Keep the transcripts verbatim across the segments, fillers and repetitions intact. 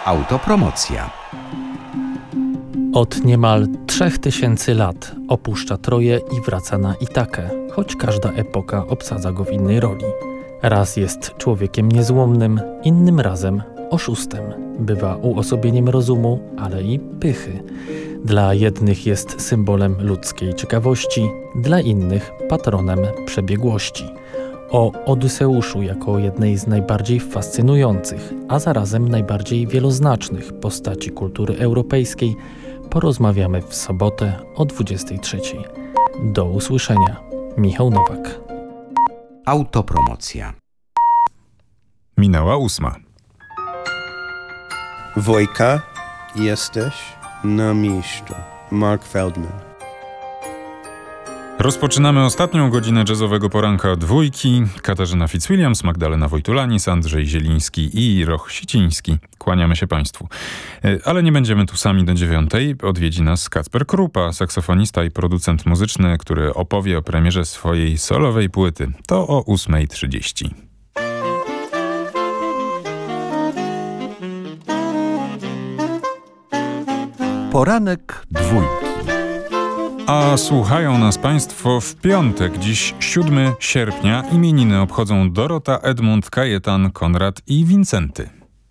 Autopromocja. Od niemal trzech tysięcy lat opuszcza Troję i wraca na Itakę, choć każda epoka obsadza go w innej roli. Raz jest człowiekiem niezłomnym, innym razem oszustem. Bywa uosobieniem rozumu, ale i pychy. Dla jednych jest symbolem ludzkiej ciekawości, dla innych patronem przebiegłości. O Odyseuszu jako jednej z najbardziej fascynujących, a zarazem najbardziej wieloznacznych postaci kultury europejskiej porozmawiamy w sobotę o dwudziestej trzeciej. Do usłyszenia. Michał Nowak. Autopromocja. Minęła ósma. Wojka, jesteś na miejscu. Mark Feldman. Rozpoczynamy ostatnią godzinę jazzowego poranka dwójki. Katarzyna Fitzwilliams, Magdalena Wojtulanis, Andrzej Zieliński i Roch Siciński. Kłaniamy się Państwu. Ale nie będziemy tu sami do dziewiątej. Odwiedzi nas Kacper Krupa, saksofonista i producent muzyczny, który opowie o premierze swojej solowej płyty. To o ósma trzydzieści. Poranek dwójki. A słuchają nas Państwo w piątek, dziś siódmego sierpnia. Imieniny obchodzą Dorota, Edmund, Kajetan, Konrad i Wincenty.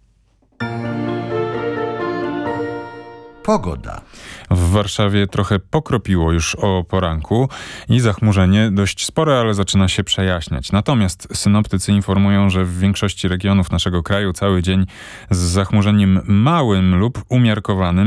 Pogoda. W Warszawie trochę pokropiło już o poranku i zachmurzenie dość spore, ale zaczyna się przejaśniać. Natomiast synoptycy informują, że w większości regionów naszego kraju cały dzień z zachmurzeniem małym lub umiarkowanym